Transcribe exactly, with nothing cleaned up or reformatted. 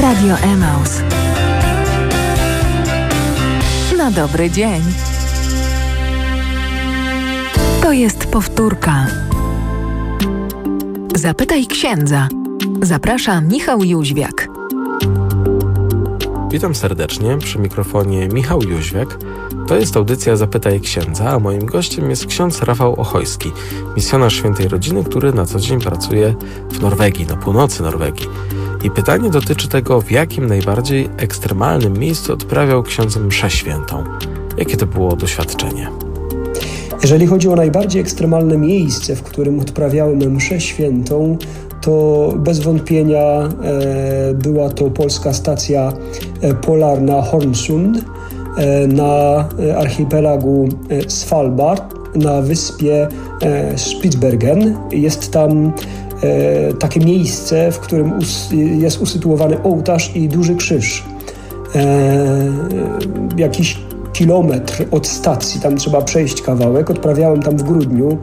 Radio Emaus. Na dobry dzień. To jest powtórka. Zapytaj księdza. Zaprasza Michał Jóźwiak. Witam serdecznie, przy mikrofonie Michał Jóźwiak. To jest audycja Zapytaj księdza, a moim gościem jest ksiądz Rafał Ochojski, misjonarz Świętej Rodziny, który na co dzień pracuje w Norwegii, na północy Norwegii. I pytanie dotyczy tego, w jakim najbardziej ekstremalnym miejscu odprawiał ksiądz mszę świętą. Jakie to było doświadczenie? Jeżeli chodzi o najbardziej ekstremalne miejsce, w którym odprawiałem mszę świętą, to bez wątpienia e, była to polska stacja e, polarna Hornsund e, na archipelagu e, Svalbard, na wyspie e, Spitsbergen. Jest tam e, takie miejsce, w którym us, jest usytuowany ołtarz i duży krzyż. E, jakiś kilometr od stacji, tam trzeba przejść kawałek. Odprawiałem tam w grudniu